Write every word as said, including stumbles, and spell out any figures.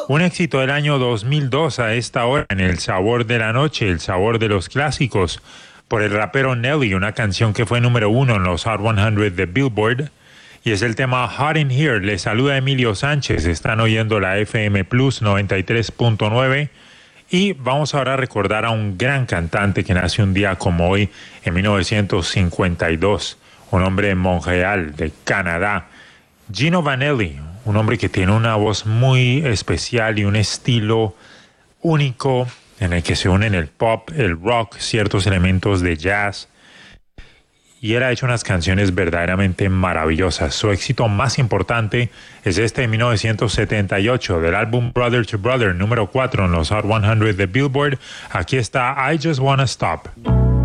Un éxito del año dos mil dos a esta hora en El Sabor de la Noche, el sabor de los clásicos, por el rapero Nelly, una canción que fue número uno en los Hot cien de Billboard, y es el tema Hot in Here. Les saluda Emilio Sánchez, están oyendo la F M Plus noventa y tres punto nueve, y vamos ahora a recordar a un gran cantante que nació un día como hoy, en mil novecientos cincuenta y dos, un hombre de Montreal, de Canadá, Gino Vanelli, un hombre que tiene una voz muy especial y un estilo único en el que se unen el pop, el rock, ciertos elementos de jazz. Y él ha hecho unas canciones verdaderamente maravillosas. Su éxito más importante es este de mil novecientos setenta y ocho, del álbum Brother to Brother, número cuatro en los Hot cien de Billboard. Aquí está I Just Wanna Stop.